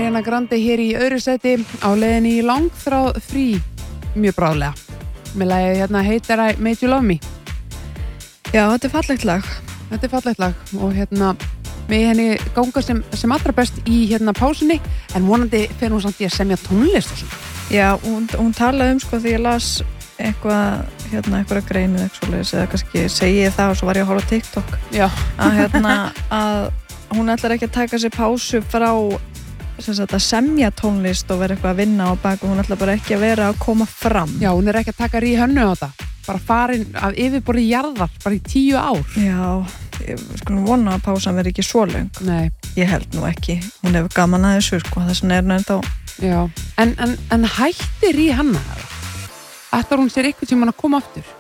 Ariana Grande hér í öðru sæti á leiðinni í langþráð frí mjög bráðlega. Með lagið hérna heitir I Made You Love Me. Já, þetta fallegt lag. Þetta fallegt lag og hérna við henni ganga sem allra best í hérna pásunni en vonandi fer hún samt í að semja tónlist og svona. Já, hún talaði sko því ég las eitthvað eitthvað greinið eða kannski segi ég það og svo var ég að horfa á TikTok. Já. Að hún ætlar ekki að taka sér pásu frá að semja tónlist og vera eitthvað að vinna á bak og hún ætlar bara ekki að vera að koma fram. Já, hún ekki að taka Rihanna á það. Bara farin af yfirborði jarðar bara í 10 ár. Já, ég skulum vona að pásan veri ekki svo löng. Nei. Ég held nú ekki. Hún hefur gaman að þessu sko, þess vegna er ennþá. Já, en hætti Rihanna það? Ætlar hún sér eitthvað sem hann að koma aftur?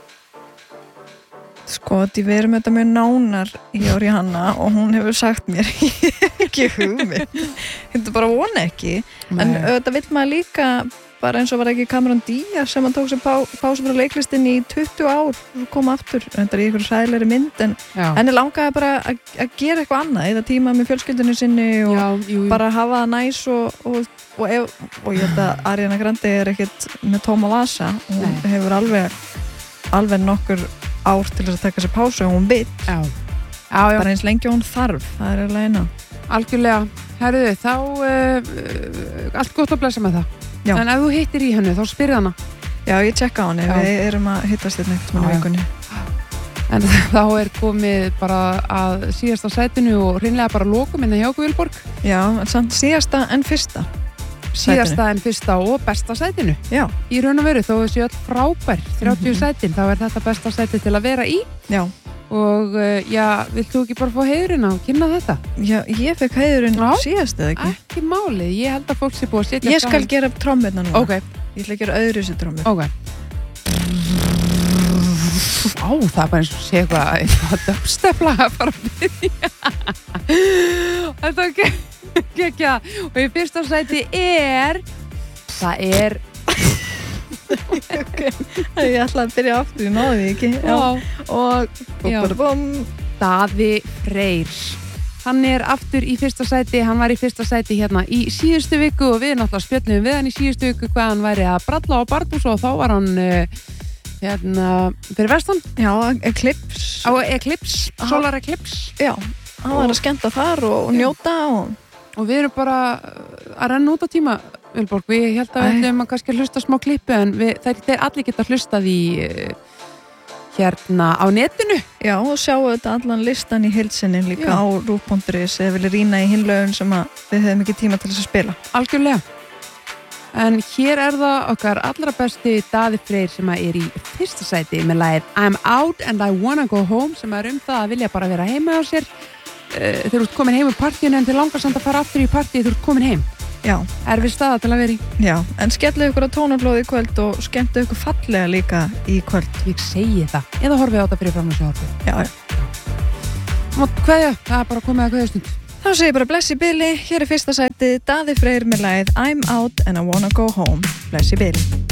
Sko, við erum þetta mjög nánar í Rihanna og hún hefur sagt mér ekki hugmynd. Þetta bara vona ekki. Nei. En þetta vill maður líka bara eins og var ekki Cameron Diaz sem hann tók sér pásu frá leiklistinni í 20 ár og kom aftur. Þetta er í einhverju hræðilegri mynd en henni langaði bara að gera eitthvað annað, eða tíma með fjölskyldunni sinni og bara hafa það næs og ég held að Ariana Grande er ekkert með tóma vasa. Hún hefur alveg nokkur ár til þess að taka sér pásu og hún vill. Já. Bara eins lengi hún þarf, það er eiginlega eina. Algjörlega. Herðu, þá allt gott að blessa með það. Já. En ef þú hittir í hennu, þá spyrðu hana. Já, ég tjekka á henni. Við erum að hittast þetta neitt með vikunni. En þá er komið bara að síðasta sætinu og hreinlega bara lokum innan hjá Vilborg. Já, en samt síðasta en fyrsta. Síðasta en fyrsta og besta sætinu. Já. Í raun og veru, þó þessi öll frábær 30 sætin, þá er þetta besta sæti til að vera í. Já. Og vilt þú ekki bara fá heiðurinn á að kynna þetta? Já, ég fekk heiðurinn síðast eða ekki? Ekki málið, ég held að fólk sé búið að setja Ég skal gera trommurna núna. Ok. Ég ætla að gera öðru þessi trommur. Ok. Það er bara eins og sé eitthvað dubstep-lag að fara að byrja. Þetta er ekki og í fyrsta sæti það er Okay. Ég ætla að byrja aftur, ég náði því ekki. Og Daði Freyr. Hann er aftur í fyrsta sæti. Hann var í fyrsta sæti hérna í síðustu viku og við náttúrulega spjöllum við hann í síðustu viku hvað hann væri að bralla á Bardús og þá var hann hérna fyrir vestan. Já, Eclipse. Á Eclipse, Solar Eclipse. Já, hann var að skemmta þar og njóta og við erum bara að renna út á tíma, Vilborg. Við held að við ætlum að kannski hlusta smá klippu en þeir allir geta hlustað í hérna á netinu. Já, og sjáu þetta allan listan í heilsinni líka á rúf.is eða vilja rýna í hinlaugin sem við hefum ekki tíma til þess að spila. Algjörlega. En hér er það okkar allra besti Daði Freyr sem er í fyrsta sæti með lagið I'm Out and I Wanna Go Home sem er það að vilja bara vera heima á sér. Þeir eru komin heim úr partíinu en þeir langar samt að fara aftur í partíu þeir eru komin heim. Já. Erfið staða til að vera í. Já, en skellu ykkur á tónaflóði í kvöld og skemmtu ykkur fallega líka í kvöld. Ég segi það. Eða horfið á þetta fyrir fram og sjónvarpi. Já. Og kveðja, það er bara komið að kveðjastund. Þá segi ég bara bless í bili. Hér er fyrsta sæti Daði Freyr með lagið I'm Out and I Wanna Go Home. Bless í bili.